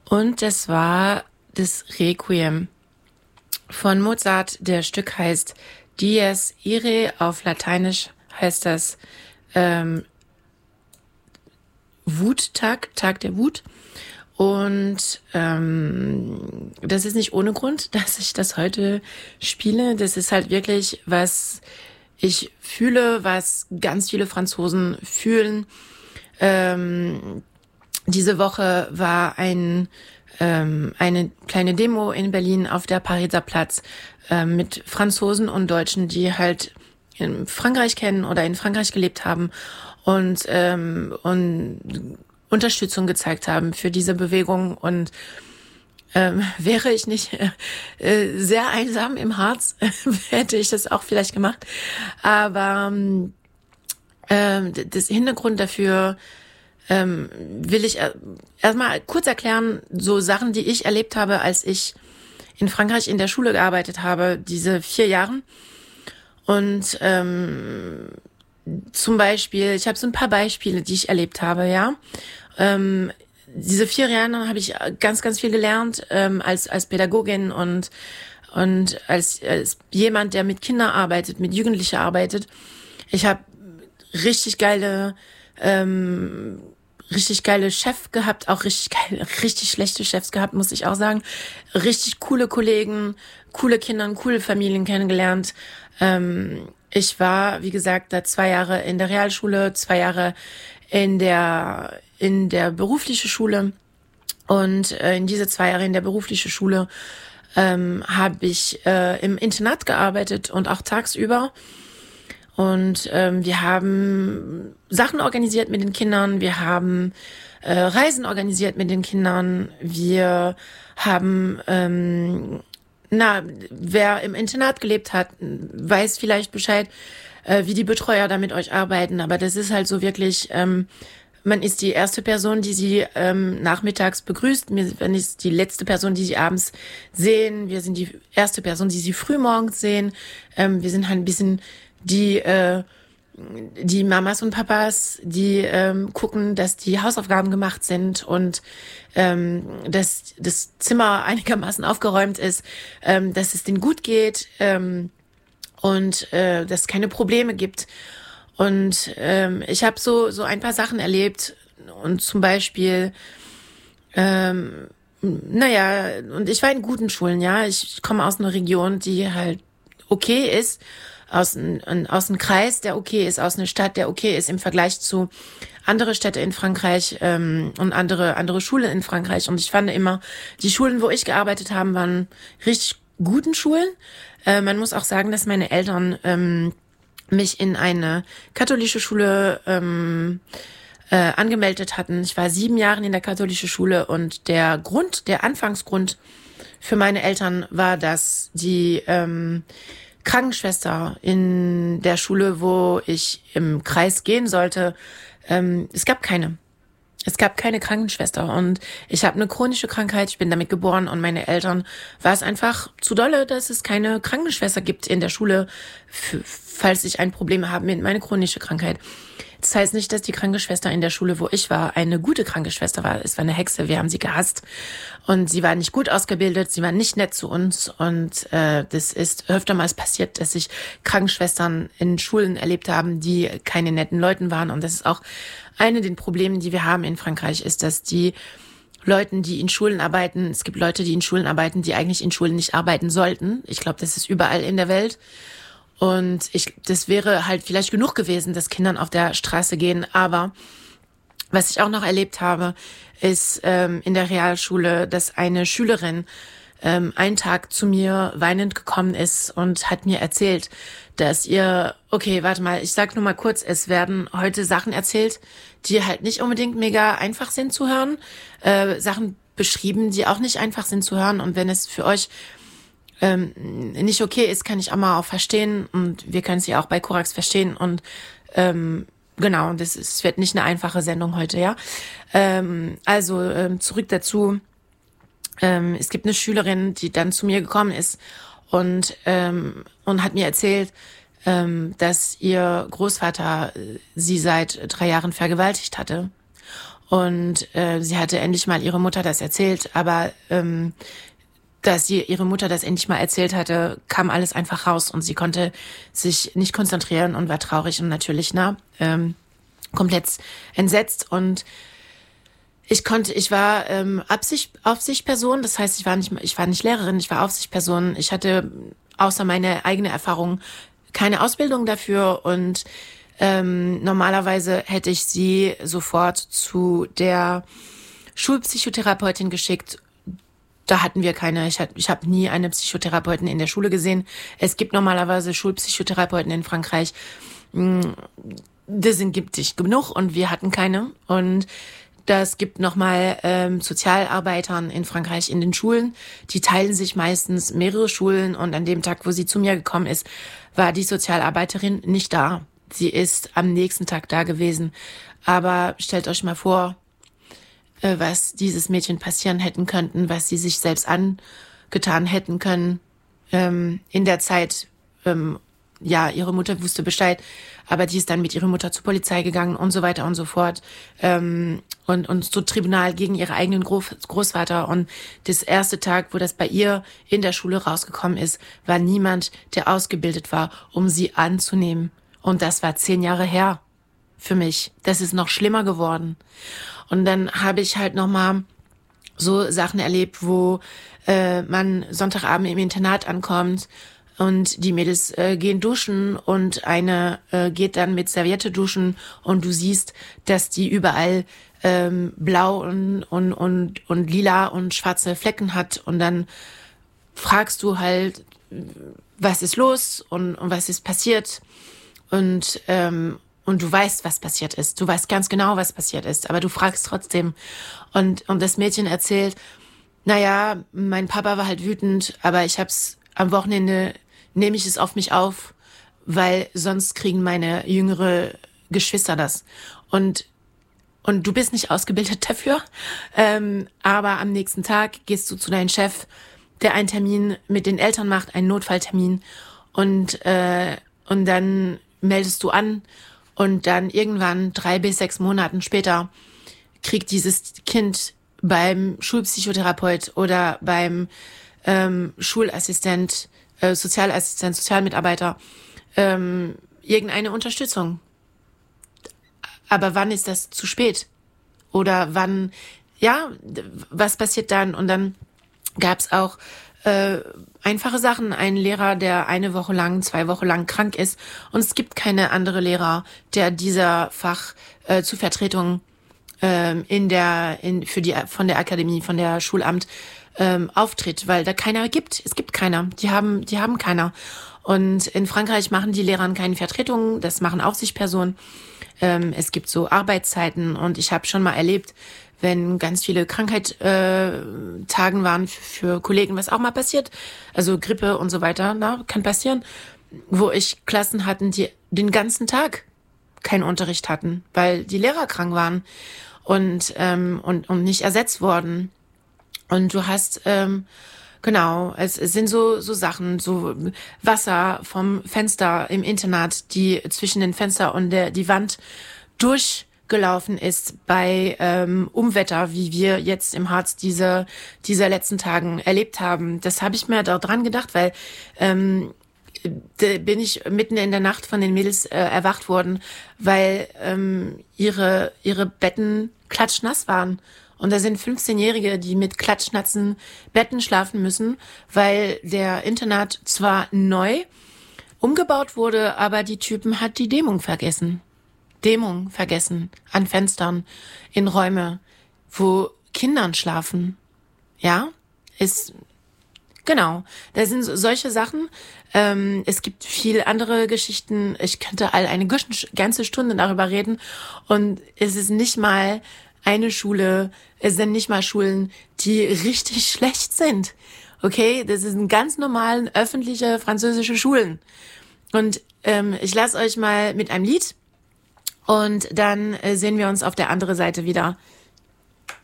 Und das war das Requiem von Mozart. Der Stück heißt Dies Irae, auf Lateinisch heißt das Wuttag, Tag der Wut. Und das ist nicht ohne Grund, dass ich das heute spiele. Das ist halt wirklich, was ich fühle, was ganz viele Franzosen fühlen. Diese Woche war eine kleine Demo in Berlin auf der Pariser Platz mit Franzosen und Deutschen, die halt in Frankreich kennen oder in Frankreich gelebt haben und Unterstützung gezeigt haben für diese Bewegung. Und wäre ich nicht sehr einsam im Harz, hätte ich das auch vielleicht gemacht. Aber das Hintergrund dafür will ich erstmal kurz erklären, so Sachen, die ich erlebt habe, als ich in Frankreich in der Schule gearbeitet habe, diese 4 Jahre. Und zum Beispiel, ich habe so ein paar Beispiele, die ich erlebt habe, ja. Diese 4 Jahre habe ich ganz, ganz viel gelernt als Pädagogin und als jemand, der mit Kindern arbeitet, mit Jugendlichen arbeitet. Ich habe richtig geile Chef gehabt, auch richtig schlechte Chefs gehabt, muss ich auch sagen. Richtig coole Kollegen, coole Kinder, coole Familien kennengelernt. Ich war, wie gesagt, da 2 Jahre in der Realschule, 2 Jahre in der beruflichen Schule. Und in diese 2 Jahre in der beruflichen Schule habe ich im Internat gearbeitet und auch tagsüber. Und wir haben Sachen organisiert mit den Kindern, wir haben Reisen organisiert mit den Kindern, wir haben, wer im Internat gelebt hat, weiß vielleicht Bescheid, wie die Betreuer da mit euch arbeiten, aber das ist halt so wirklich, man ist die erste Person, die sie nachmittags begrüßt, man ist die letzte Person, die sie abends sehen, wir sind die erste Person, die sie frühmorgens sehen, wir sind halt ein bisschen die Mamas und Papas, die gucken, dass die Hausaufgaben gemacht sind und dass das Zimmer einigermaßen aufgeräumt ist, dass es denen gut geht und dass es keine Probleme gibt. Und ich habe so ein paar Sachen erlebt und zum Beispiel und ich war in guten Schulen, ja. Ich komme aus einer Region, die halt okay ist, aus einem Kreis, der okay ist, aus einer Stadt, der okay ist im Vergleich zu andere Städte in Frankreich und andere Schulen in Frankreich. Und ich fand immer, die Schulen, wo ich gearbeitet habe, waren richtig guten Schulen. Man muss auch sagen, dass meine Eltern mich in eine katholische Schule angemeldet hatten. Ich war 7 Jahre in der katholischen Schule und der Anfangsgrund für meine Eltern war, dass die Krankenschwester in der Schule, wo ich im Kreis gehen sollte, es gab keine Krankenschwester und ich habe eine chronische Krankheit, ich bin damit geboren und meine Eltern war es einfach zu dolle, dass es keine Krankenschwester gibt in der Schule, falls ich ein Problem habe mit meiner chronischen Krankheit. Das heißt nicht, dass die Krankenschwester in der Schule, wo ich war, eine gute Krankenschwester war. Es war eine Hexe, wir haben sie gehasst. Und sie war nicht gut ausgebildet, sie war nicht nett zu uns. Und das ist öftermals passiert, dass sich Krankenschwestern in Schulen erlebt haben, die keine netten Leuten waren. Und das ist auch eine der Probleme, die wir haben in Frankreich, ist, dass die Leuten, die in Schulen arbeiten, es gibt Leute, die in Schulen arbeiten, die eigentlich in Schulen nicht arbeiten sollten. Ich glaube, das ist überall in der Welt. Und das wäre halt vielleicht genug gewesen, dass Kindern auf der Straße gehen. Aber was ich auch noch erlebt habe, ist in der Realschule, dass eine Schülerin einen Tag zu mir weinend gekommen ist und hat mir erzählt, dass okay, warte mal, ich sag nur mal kurz, es werden heute Sachen erzählt, die halt nicht unbedingt mega einfach sind zu hören. Sachen beschrieben, die auch nicht einfach sind zu hören. Und wenn es für euch nicht okay ist, kann ich auch mal auch verstehen und wir können sie auch bei Korax verstehen und genau, es wird nicht eine einfache Sendung heute, ja. Zurück dazu, es gibt eine Schülerin, die dann zu mir gekommen ist und hat mir erzählt, dass ihr Großvater sie seit 3 Jahren vergewaltigt hatte. Und sie hatte endlich mal ihre Mutter das erzählt, aber dass sie ihre Mutter das endlich mal erzählt hatte, kam alles einfach raus und sie konnte sich nicht konzentrieren und war traurig und natürlich komplett entsetzt. Und ich war Aufsichtsperson, das heißt, ich war nicht Lehrerin, ich war Aufsichtsperson. Ich hatte außer meine eigene Erfahrung keine Ausbildung dafür und normalerweise hätte ich sie sofort zu der Schulpsychotherapeutin geschickt. Da hatten wir keine. Ich hab nie eine Psychotherapeutin in der Schule gesehen. Es gibt normalerweise Schulpsychotherapeuten in Frankreich. Das gibt es genug und wir hatten keine. Und das gibt nochmal Sozialarbeitern in Frankreich in den Schulen. Die teilen sich meistens mehrere Schulen und an dem Tag, wo sie zu mir gekommen ist, war die Sozialarbeiterin nicht da. Sie ist am nächsten Tag da gewesen. Aber stellt euch mal vor, was dieses Mädchen passieren hätten könnten, was sie sich selbst angetan hätten können. In der Zeit, ihre Mutter wusste Bescheid, aber die ist dann mit ihrer Mutter zur Polizei gegangen und so weiter und so fort. Und zu Tribunal gegen ihre eigenen Großvater. Und das erste Tag, wo das bei ihr in der Schule rausgekommen ist, war niemand, der ausgebildet war, um sie anzunehmen. Und das war 10 Jahre her für mich. Das ist noch schlimmer geworden. Und dann habe ich halt nochmal so Sachen erlebt, wo man Sonntagabend im Internat ankommt und die Mädels gehen duschen und eine geht dann mit Serviette duschen und du siehst, dass die überall blau und lila und schwarze Flecken hat und dann fragst du halt, was ist los und was ist passiert und du weißt, was passiert ist. Du weißt ganz genau, was passiert ist, aber du fragst trotzdem. Und das Mädchen erzählt, naja, mein Papa war halt wütend, aber ich hab's am Wochenende, nehme ich es auf mich auf, weil sonst kriegen meine jüngere Geschwister das. Und du bist nicht ausgebildet dafür, aber am nächsten Tag gehst du zu deinem Chef, der einen Termin mit den Eltern macht, einen Notfalltermin und dann meldest du an und dann irgendwann 3 bis 6 Monaten später kriegt dieses Kind beim Schulpsychotherapeut oder beim Schulassistent, Sozialassistent, Sozialmitarbeiter irgendeine Unterstützung. Aber wann ist das zu spät? Oder wann, was passiert dann? Und dann gab's auch einfache Sachen. Ein Lehrer, der 1 Woche lang, 2 Wochen lang krank ist. Und es gibt keine andere Lehrer, der dieser Fach zur Vertretung von der Akademie, von der Schulamt auftritt, weil da keiner gibt. Es gibt keiner. Die haben keiner. Und in Frankreich machen die Lehrer keine Vertretungen, das machen Aufsichtspersonen. Es gibt so Arbeitszeiten und ich habe schon mal erlebt, wenn ganz viele Tagen waren für Kollegen, was auch mal passiert, also Grippe und so weiter, kann passieren, wo ich Klassen hatten, die den ganzen Tag keinen Unterricht hatten, weil die Lehrer krank waren und nicht ersetzt wurden. Und du hast genau, es sind so Sachen, so Wasser vom Fenster im Internat, die zwischen den Fenster und die Wand durchgelaufen ist bei Unwetter, wie wir jetzt im Harz dieser letzten Tagen erlebt haben. Das habe ich mir da dran gedacht, weil da bin ich mitten in der Nacht von den Mädels erwacht worden, weil ihre Betten klatschnass waren. Und da sind 15-Jährige, die mit klatschnassen Betten schlafen müssen, weil der Internat zwar neu umgebaut wurde, aber die Typen hat die Dämmung vergessen. Dämmung vergessen an Fenstern in Räume, wo Kindern schlafen. Ja, genau. Da sind solche Sachen. Es gibt viel andere Geschichten. Ich könnte eine ganze Stunde darüber reden. Und es ist nicht mal eine Schule, es sind nicht mal Schulen, die richtig schlecht sind. Okay, das sind ganz normalen öffentliche französische Schulen. Und ich lasse euch mal mit einem Lied und dann sehen wir uns auf der anderen Seite wieder.